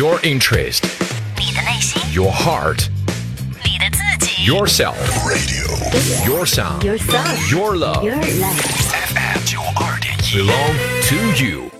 Your interest. 你的内心。 Your heart. 你的自己。 Yourself. Radio. Your sound. Yourself. Your love. Your life. FM 92.1 Belong to you.